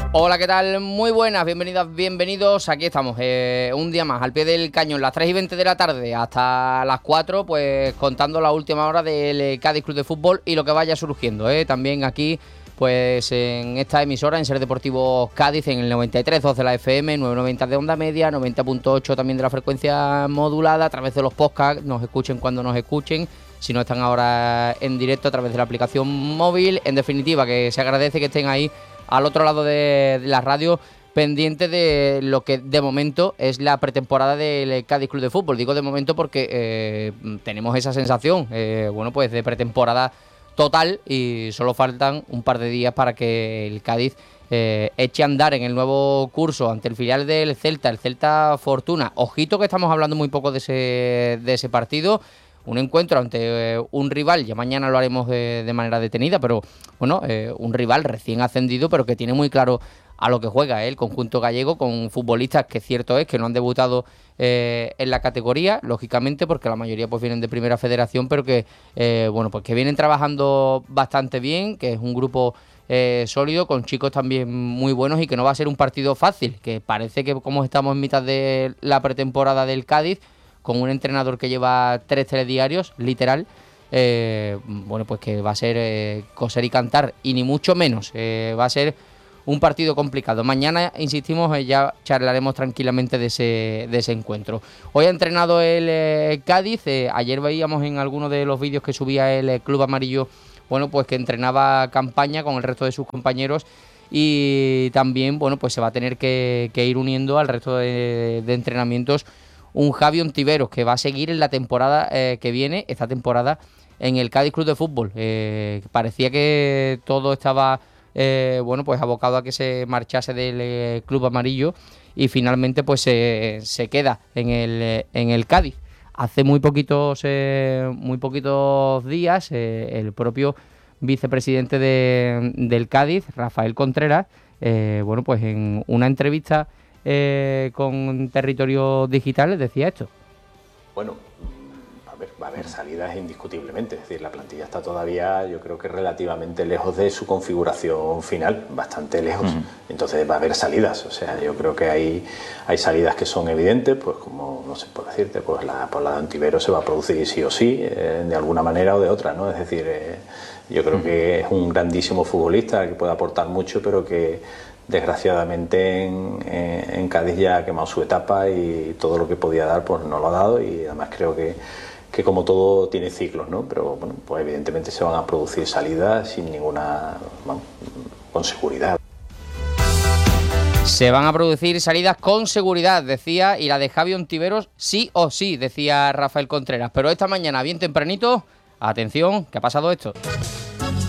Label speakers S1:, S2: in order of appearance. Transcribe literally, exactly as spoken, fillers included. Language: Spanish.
S1: Hola, ¿qué tal? Muy buenas, bienvenidas, bienvenidos. Aquí estamos, eh, un día más, al pie del cañón, las tres y veinte de la tarde hasta las cuatro, pues contando la última hora del Cádiz Club de Fútbol y lo que vaya surgiendo, eh. También aquí, pues en esta emisora, en Ser Deportivo Cádiz, en el noventa y tres punto dos de la F M, novecientos noventa de onda media, noventa punto ocho también de la frecuencia modulada, a través de los podcasts, nos escuchen cuando nos escuchen. Si no están ahora en directo, a través de la aplicación móvil. En definitiva, que se agradece que estén ahí al otro lado de, de la radio, pendiente de lo que de momento es la pretemporada del Cádiz Club de Fútbol. Digo de momento porque eh, tenemos esa sensación, eh, bueno, pues de pretemporada total, y solo faltan un par de días para que el Cádiz eh, eche a andar en el nuevo curso ante el filial del Celta, el Celta Fortuna. Ojito que estamos hablando muy poco de ese, de ese partido. Un encuentro ante eh, un rival, ya mañana lo haremos de, de manera detenida, pero bueno, eh, un rival recién ascendido, pero que tiene muy claro a lo que juega, ¿eh? El conjunto gallego, con futbolistas que cierto es que no han debutado eh, en la categoría, lógicamente, porque la mayoría pues vienen de Primera Federación, pero que eh, bueno, pues que vienen trabajando bastante bien, que es un grupo eh, sólido, con chicos también muy buenos, y que no va a ser un partido fácil, que parece que como estamos en mitad de la pretemporada del Cádiz, con un entrenador que lleva tres telediarios, literal, eh, bueno, pues que va a ser eh, coser y cantar, y ni mucho menos, eh, va a ser un partido complicado. Mañana, insistimos, eh, ya charlaremos tranquilamente de ese, de ese encuentro. Hoy ha entrenado el eh, Cádiz, eh, ayer veíamos en algunos de los vídeos que subía el eh, Club Amarillo, bueno, pues que entrenaba campaña con el resto de sus compañeros, y también, bueno, pues se va a tener que, que ir uniendo al resto de, de entrenamientos un Javi Ontiveros, que va a seguir en la temporada eh, que viene, esta temporada, en el Cádiz Club de Fútbol. Eh, parecía que todo estaba eh, bueno, pues abocado a que se marchase del eh, Club Amarillo, y finalmente pues eh, se queda en el, eh, en el Cádiz. Hace muy poquitos, eh, muy poquitos días, eh, el propio vicepresidente de, del Cádiz, Rafael Contreras, eh, bueno, pues en una entrevista Eh, con Territorio Digital decía esto.
S2: Bueno, a ver, va a haber salidas indiscutiblemente, es decir, la plantilla está todavía, yo creo que relativamente lejos de su configuración final, bastante lejos, uh-huh. Entonces va a haber salidas, o sea, yo creo que hay, hay salidas que son evidentes, pues como, no sé por decirte, pues la, por la de Ontiveros se va a producir sí o sí, eh, de alguna manera o de otra, ¿no? Es decir, eh, yo creo uh-huh. que es un grandísimo futbolista que puede aportar mucho, pero que desgraciadamente en, en Cádiz ya ha quemado su etapa, y todo lo que podía dar pues no lo ha dado, y además creo que, que como todo tiene ciclos, ¿no? Pero bueno, pues evidentemente se van a producir salidas sin ninguna, bueno, con seguridad.
S1: Se van a producir salidas con seguridad, decía, y la de Javi Ontiveros sí o sí, decía Rafael Contreras. Pero esta mañana, bien tempranito, atención, ¿qué ha pasado esto?